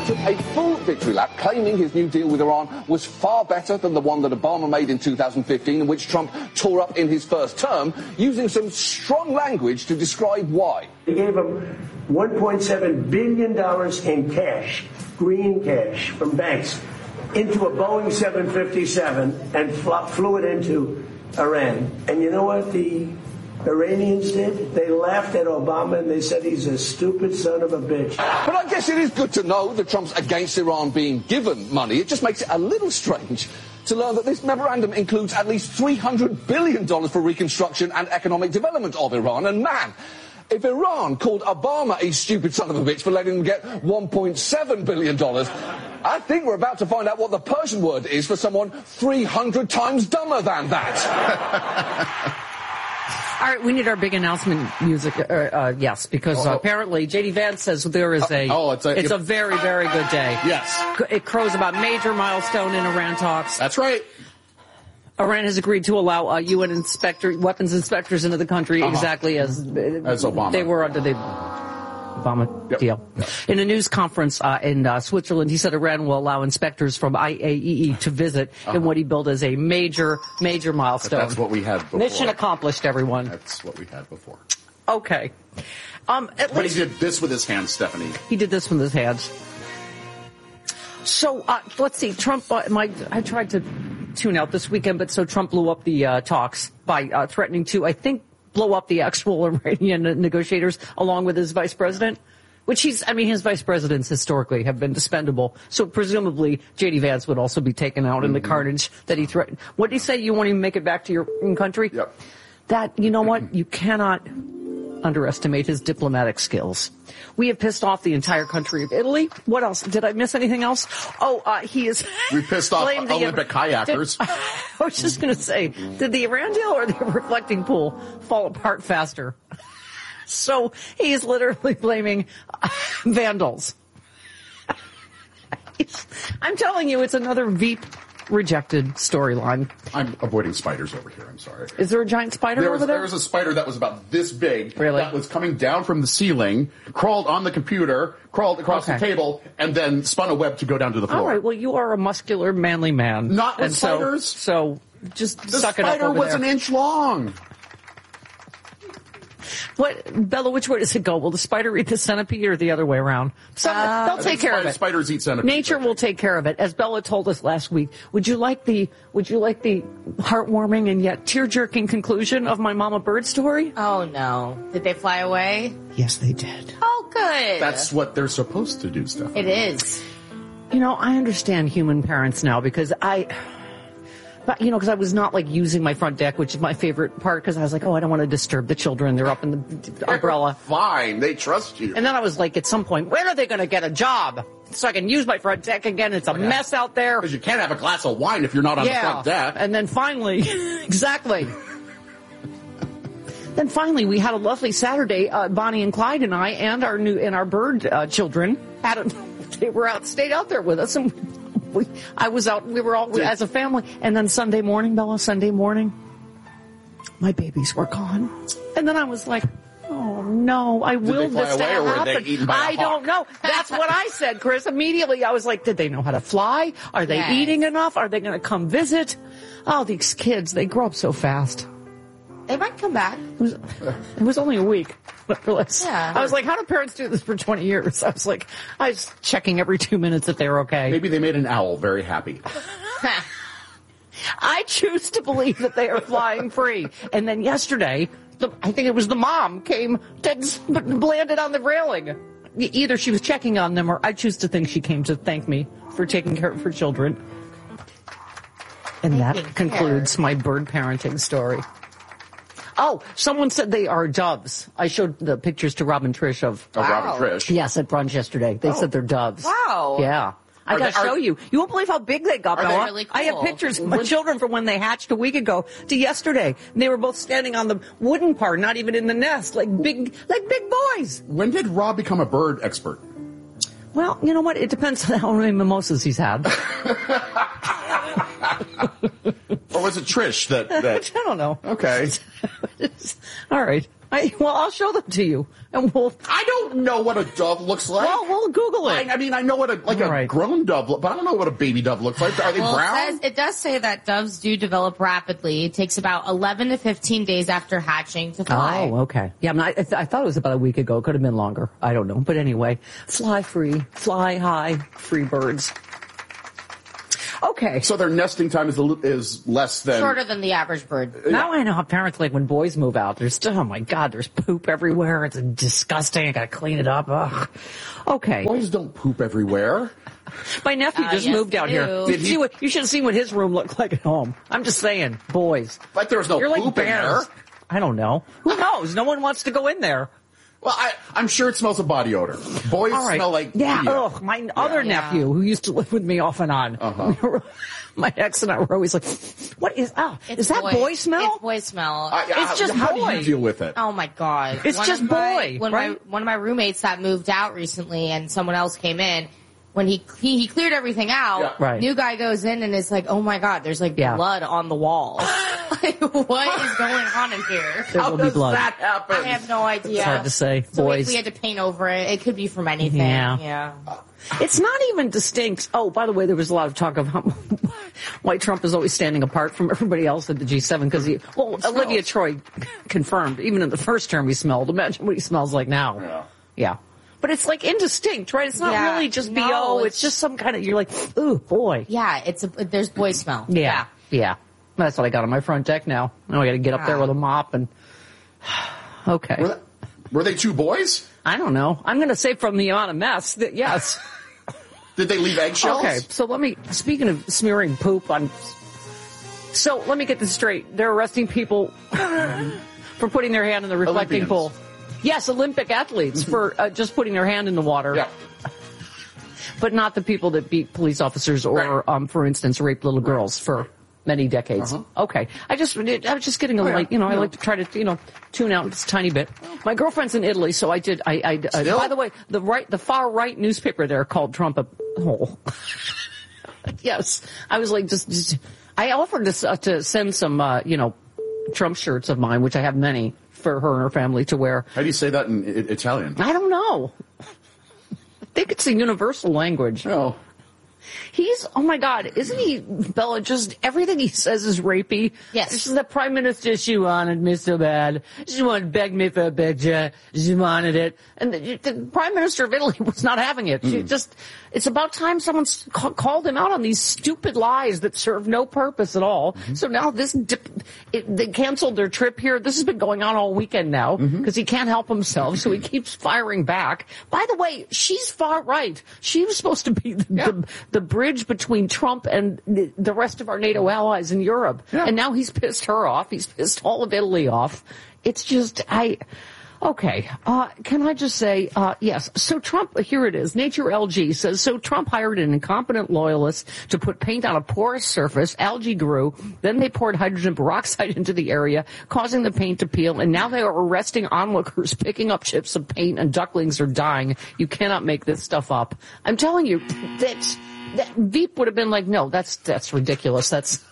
took a full victory lap, claiming his new deal with Iran was far better than the one that Obama made in 2015, in which Trump tore up in his first term, using some strong language to describe why. They gave him $1.7 billion in cash, green cash, from banks, into a Boeing 757 and flew it into Iran. And you know what the Iranians did? They laughed at Obama and they said he's a stupid son of a bitch. But I guess it is good to know that Trump's against Iran being given money. It just makes it a little strange to learn that this memorandum includes at least $300 billion for reconstruction and economic development of Iran. And man, if Iran called Obama a stupid son of a bitch for letting them get $1.7 billion, I think we're about to find out what the Persian word is for someone 300 times dumber than that. All right, we need our big announcement music, yes, because apparently J.D. Vance says there is it's a very, very good day. Yes. It crows about major milestone in Iran talks. That's right. Iran has agreed to allow UN weapons inspectors into the country exactly as Obama. They were under the Obama deal. Yep. In a news conference in Switzerland, he said Iran will allow inspectors from IAEA to visit in what he billed as a major, major milestone. But that's what we had before. Mission accomplished, everyone. That's what we had before. Okay. But he did this with his hands, Stephanie. He did this with his hands. So, let's see. Trump, I tried to tune out this weekend, but so Trump blew up the talks by threatening to, I think, blow up the actual Iranian negotiators along with his vice president, which his vice presidents historically have been dispendable. So presumably J.D. Vance would also be taken out in the carnage that he threatened. What did he say? You won't even make it back to your own country? Yep. That, you know what? You cannot underestimate his diplomatic skills. We have pissed off the entire country of Italy. What else? Did I miss anything else? We pissed off Olympic kayakers. I was just going to say, did the Iran deal or the reflecting pool fall apart faster? So he's literally blaming vandals. I'm telling you, it's another Veep rejected storyline. I'm avoiding spiders over here. I'm sorry. Is there a giant spider over there? There was a spider that was about this big. Really? That was coming down from the ceiling, crawled on the computer, crawled across the table, and then spun a web to go down to the floor. All right. Well, you are a muscular, manly man. Not with spiders. So just suck it up over there. The spider was an inch long. What, Bella, which way does it go? Will the spider eat the centipede or the other way around? They'll take care of it. Spiders eat centipedes. Nature will take care of it. As Bella told us last week, would you like the heartwarming and yet tear-jerking conclusion of my mama bird story? Oh, no. Did they fly away? Yes, they did. Oh, good. That's what they're supposed to do, Stephanie. It is. You know, I understand human parents now because because I was not like using my front deck, which is my favorite part, because I was like, I don't want to disturb the children. They're up in the umbrella. Fine. They trust you. And then I was like, at some point, when are they going to get a job so I can use my front deck again? It's a mess out there. Because you can't have a glass of wine if you're not on the front deck. And then finally, exactly. Then finally, we had a lovely Saturday. Bonnie and Clyde and I and our bird children stayed out there with us, and we were all as a family. And then Sunday morning, my babies were gone. And then I was like, oh no, I willed this to happen. I don't know. That's what I said, Chris. Immediately I was like, did they know how to fly? Are they eating enough? Are they going to come visit? Oh, these kids, they grow up so fast. They might come back. It was only a week. Yeah. I was like, how do parents do this for 20 years? I was checking every 2 minutes if they were okay. Maybe they made an owl very happy. I choose to believe that they are flying free. And then yesterday, I think it was the mom came, landed on the railing. Either she was checking on them, or I choose to think she came to thank me for taking care of her children. And that concludes my bird parenting story. Oh, someone said they are doves. I showed the pictures to Rob and Trish of... Wow. Rob and Trish? Yes, at brunch yesterday. They said they're doves. Wow. Yeah. I got to show you. You won't believe how big they got, Bella. They really cool? I have pictures of my children from when they hatched a week ago to yesterday. And they were both standing on the wooden part, not even in the nest, like big boys. When did Rob become a bird expert? Well, you know what? It depends on how many mimosas he's had. Or was it Trish that... I don't know. Okay. All right. Well, I'll show them to you, and I don't know what a dove looks like. Well, we'll Google it. I mean, I know what a grown dove looks, but I don't know what a baby dove looks like. Are they brown? It does say that doves do develop rapidly. It takes about 11 to 15 days after hatching to fly. Oh, okay. Yeah, I mean, I thought it was about a week ago. It could have been longer. I don't know. But anyway, fly free, fly high, free birds. Okay. So their nesting time is less than... Shorter than the average bird. Now I know how parents, like, when boys move out, oh my God, there's poop everywhere. It's disgusting. I gotta clean it up. Ugh. Okay. Boys don't poop everywhere. My nephew just moved out here. You should have seen what his room looked like at home. I'm just saying, boys. Like there was no You're poop like bears. in there. I don't know. Who knows? No one wants to go in there. Well, I'm sure it smells of body odor. Boys smell like... Yeah, ugh, my other nephew who used to live with me off and on. My ex and I were always like, what is... Oh, is that boy smell? It's boy smell. It's just how boy. do you deal with it? Oh my God. It's just boy, right? One of my roommates that moved out recently and someone else came in, when he cleared everything out, new guy goes in and is like, oh my God, there's like blood on the wall. Like, what is going on in here? How does that happen? I have no idea. It's hard to say. So boys. we had to paint over it. It could be from anything. Yeah. It's not even distinct. Oh, by the way, there was a lot of talk of why Trump is always standing apart from everybody else at the G7 because Olivia Troy confirmed, even in the first term he smelled. Imagine what he smells like now. Yeah. But it's like indistinct, right? It's not really just BO. It's just some kind of, you're like, ooh, boy. Yeah, there's boy smell. Yeah. That's what I got on my front deck now. Now I got to get up there with a mop and, okay. Were they two boys? I don't know. I'm going to say from the amount of mess that, yes. Did they leave eggshells? Okay, so speaking of smearing poop on, so let me get this straight. They're arresting people for putting their hand in the reflecting pool. Yes, Olympic athletes for just putting their hand in the water. Yeah. But not the people that beat police officers or, for instance, raped little girls for many decades. Okay. I was just getting a light, I like to try to, tune out this tiny bit. My girlfriend's in Italy, so I did, by the way, the far right newspaper there called Trump a hole. Yes. I was like, I offered to send some, Trump shirts of mine, which I have many, for her and her family to wear. How do you say that in Italian? I don't know. I think it's a universal language. Oh. Oh my God, isn't he, Bella, just everything he says is rapey? Yes. This is the prime minister, she wanted me so bad. She wanted to beg me for a picture. She wanted it. And the prime minister of Italy was not having it. It's about time someone called him out on these stupid lies that serve no purpose at all. So now they canceled their trip here. This has been going on all weekend now because he can't help himself. So he keeps firing back. By the way, she's far right. She was supposed to be the bridge between Trump and the rest of our NATO allies in Europe. Yeah. And now he's pissed her off. He's pissed all of Italy off. It's just, okay. Can I just say, yes. So Trump, here it is. Nature LG says, so Trump hired an incompetent loyalist to put paint on a porous surface. Algae grew. Then they poured hydrogen peroxide into the area, causing the paint to peel. And now they are arresting onlookers, picking up chips of paint, and ducklings are dying. You cannot make this stuff up. I'm telling you, that Veep would have been like, no, that's ridiculous.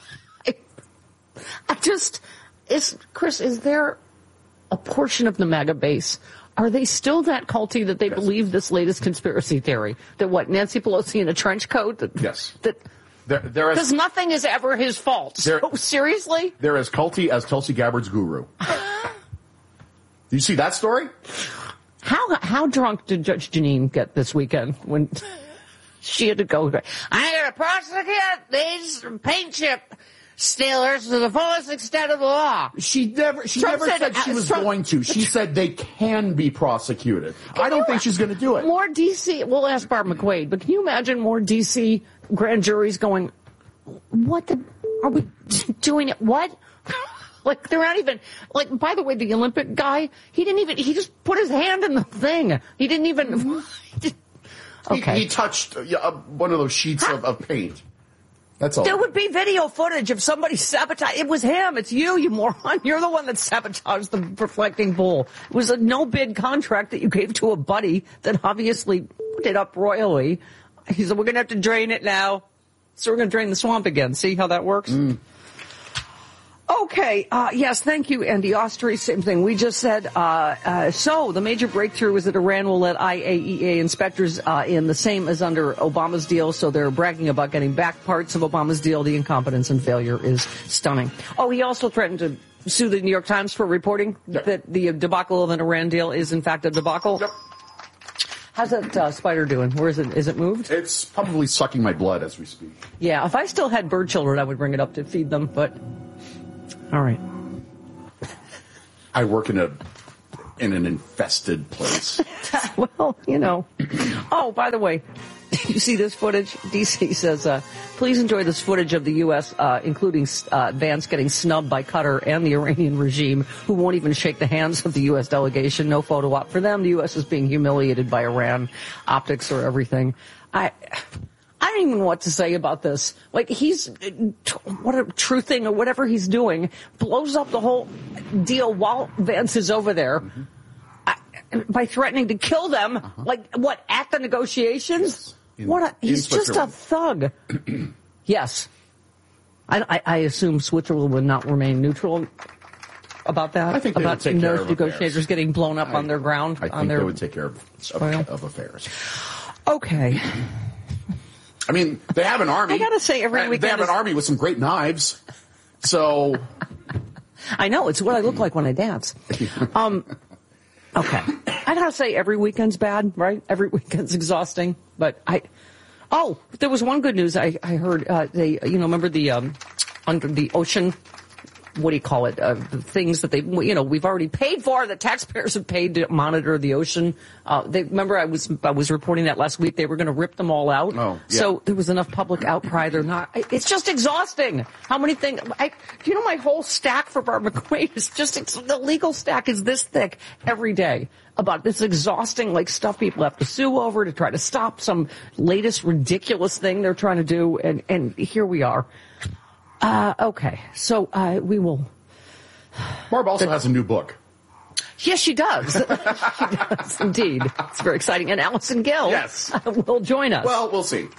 Chris, is there a portion of the MAGA base? Are they still that culty that they believe this latest conspiracy theory? That Nancy Pelosi in a trench coat? Yes. Because nothing is ever his fault. So, seriously? They're as culty as Tulsi Gabbard's guru. Do you see that story? How drunk did Judge Jeanine get this weekend when she had to go? I'm going to prosecute these paint chip stealers to the fullest extent of the law. She never said she was going to. She said they can be prosecuted. I don't think she's going to do it. More D.C. We'll ask Barb McQuaid, but can you imagine more D.C. grand juries going, are we doing it? What? Like, they're not even, like, by the way, the Olympic guy, he just put his hand in the thing. He didn't even, okay. He touched one of those sheets of paint. That's all. There would be video footage of somebody sabotaged. It was him. It's you moron. You're the one that sabotaged the reflecting pool. It was a no-bid contract that you gave to a buddy that obviously put it up royally. He said, we're going to have to drain it now. So we're going to drain the swamp again. See how that works? Okay, yes, thank you, Andy Ostry. Same thing we just said. So the major breakthrough is that Iran will let IAEA inspectors in, the same as under Obama's deal. So they're bragging about getting back parts of Obama's deal. The incompetence and failure is stunning. Oh, he also threatened to sue the New York Times for reporting that the debacle of an Iran deal is in fact a debacle. Yep. How's that spider doing? Where is it? Is it moved? It's probably sucking my blood as we speak. Yeah, if I still had bird children, I would bring it up to feed them, but all right. I work in an infested place. Well, you know. Oh, by the way, you see this footage? DC says, please enjoy this footage of the U.S., including Vance getting snubbed by Qatar and the Iranian regime, who won't even shake the hands of the U.S. delegation. No photo op for them. The U.S. is being humiliated by Iran. Optics or everything. I don't even know what to say about this. Like, what a true thing or whatever he's doing, blows up the whole deal while Vance is over there. By threatening to kill them, like, what, at the negotiations? Yes. He's just a thug. Yes. I assume Switzerland would not remain neutral about that? I think they would take care of negotiators affairs. Getting blown up on their ground? I think they would take care of affairs. Okay. I mean, they have an army. I gotta say, every weekend they have an army with some great knives. So. I know, it's what I look like when I dance. Okay. I gotta say, every weekend's bad, right? Every weekend's exhausting. But there was one good news I heard. Remember the under the ocean, what do you call it? The things that we've already paid for, that taxpayers have paid to monitor the ocean. Remember I was reporting that last week. They were going to rip them all out. Oh, yeah. So there was enough public outcry. They're not. It's just exhausting. How many things? Do you know my whole stack for Barbara McQuaid is the legal stack is this thick every day about this exhausting stuff people have to sue over to try to stop some latest ridiculous thing they're trying to do, and here we are. Okay, so we will. Barb also has a new book. Yes, she does. She does, indeed. It's very exciting. And Allison Gill will join us. Well, we'll see.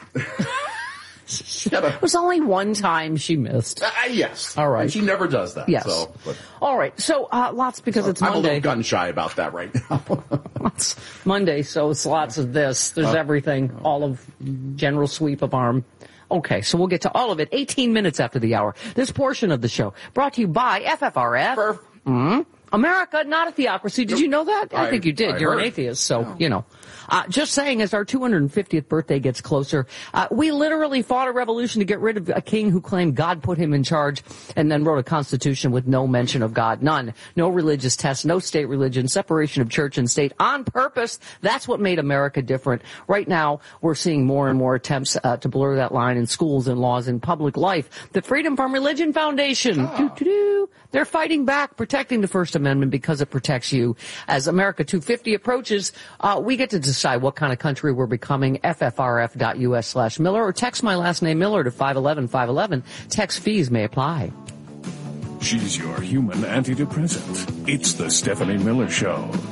It was only one time she missed. Yes. All right. And she never does that. Yes. So, all right. So lots because it's Monday. I'm a little gun shy about that right now. It's Monday, so it's lots of this. There's everything. All of general sweep of arm. Okay, so we'll get to all of it 18 minutes after the hour. This portion of the show brought to you by FFRF. America, not a theocracy. Did you know that? I think you did. You're an atheist, so, just saying, as our 250th birthday gets closer, we literally fought a revolution to get rid of a king who claimed God put him in charge and then wrote a constitution with no mention of God. None. No religious test, no state religion, separation of church and state on purpose. That's what made America different. Right now, we're seeing more and more attempts to blur that line in schools and laws in public life. The Freedom from Religion Foundation. They're fighting back, protecting the First Amendment because it protects you. As America 250 approaches, we get to decide what kind of country we're becoming. FFRF.us/Miller, or text my last name Miller to 511-511. Text fees may apply. She's your human antidepressant. It's the Stephanie Miller Show.